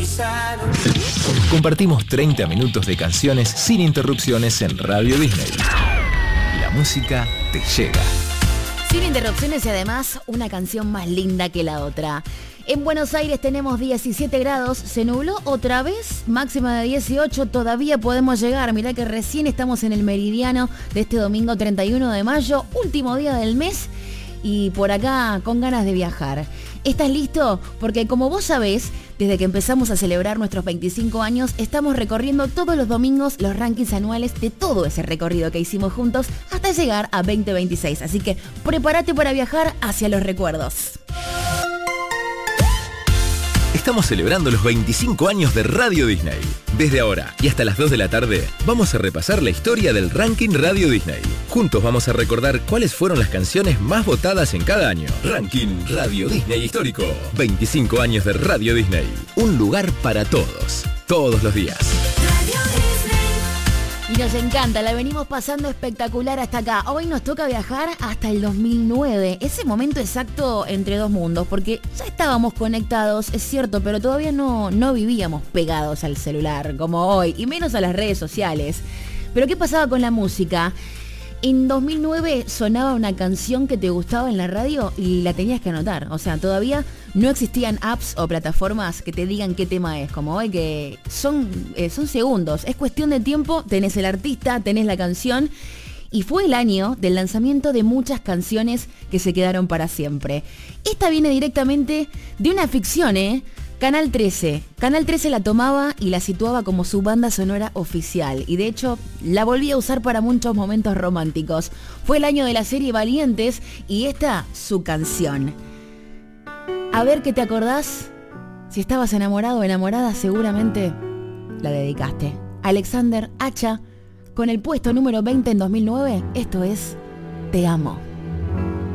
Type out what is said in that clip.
Compartimos 30 minutos de canciones sin interrupciones en Radio Disney. La música te llega. Sin interrupciones y además una canción más linda que la otra. En Buenos Aires tenemos 17 grados, se nubló otra vez, máxima de 18, todavía podemos llegar. Mirá que recién estamos en el meridiano de este domingo 31 de mayo, último día del mes, y por acá con ganas de viajar. ¿Estás listo? Porque como vos sabés, desde que empezamos a celebrar nuestros 25 años, estamos recorriendo todos los domingos los rankings anuales de todo ese recorrido que hicimos juntos hasta llegar a 2026. Así que prepárate para viajar hacia los recuerdos. Estamos celebrando los 25 años de Radio Disney. Desde ahora y hasta las 2 de la tarde, vamos a repasar la historia del ranking Radio Disney. Juntos vamos a recordar cuáles fueron las canciones más votadas en cada año. Ranking Radio Disney Histórico. 25 años de Radio Disney. Un lugar para todos. Todos los días. Y nos encanta, la venimos pasando espectacular hasta acá. Hoy nos toca viajar hasta el 2009, ese momento exacto entre dos mundos, porque ya estábamos conectados, es cierto, pero todavía no vivíamos pegados al celular como hoy, y menos a las redes sociales. Pero ¿qué pasaba con la música? En 2009 sonaba una canción que te gustaba en la radio y la tenías que anotar. O sea, todavía no existían apps o plataformas que te digan qué tema es, como hoy, que son segundos. Es cuestión de tiempo, tenés el artista, tenés la canción. Y fue el año del lanzamiento de muchas canciones que se quedaron para siempre. Esta viene directamente de una ficción, Canal 13. Canal 13 la tomaba y la situaba como su banda sonora oficial. Y de hecho, la volvía a usar para muchos momentos románticos. Fue el año de la serie Valientes y esta, su canción. A ver qué te acordás. Si estabas enamorado o enamorada, seguramente la dedicaste. Alexander Hacha, con el puesto número 20 en 2009, esto es Te Amo.